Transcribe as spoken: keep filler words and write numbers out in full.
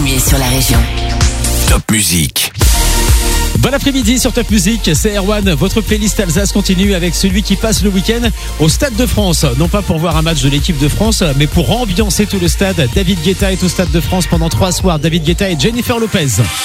premier sur la région. Top Musique. Bon après-midi sur Top Musique, c'est Erwan. Votre playlist Alsace continue avec celui qui passe le week-end au Stade de France. Non pas pour voir un match de l'équipe de France, mais pour ambiancer tout le stade. David Guetta est au Stade de France pendant trois soirs. David Guetta et Jennifer Lopez.